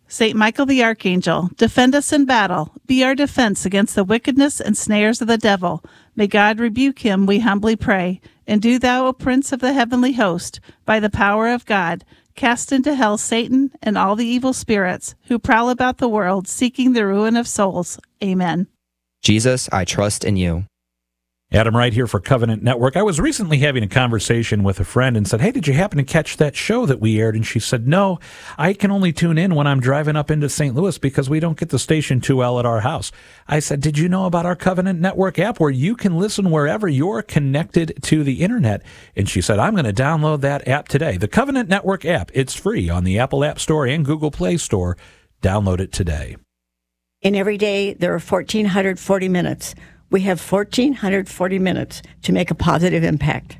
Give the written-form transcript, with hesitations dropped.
Saint Michael the Archangel, defend us in battle. Be our defense against the wickedness and snares of the devil. May God rebuke him, we humbly pray. And do thou, O Prince of the heavenly host, by the power of God, cast into hell Satan and all the evil spirits who prowl about the world, seeking the ruin of souls. Amen. Jesus, I trust in you. Adam Wright here for Covenant Network. I was recently having a conversation with a friend and said, hey, did you happen to catch that show that we aired? And she said, no, I can only tune in when I'm driving up into St. Louis because we don't get the station too well at our house. I said, did you know about our Covenant Network app where you can listen wherever you're connected to the internet? And she said, I'm going to download that app today. The Covenant Network app, it's free on the Apple App Store and Google Play Store. Download it today. And every day there are 1,440 minutes. We have 1,440 minutes to make a positive impact.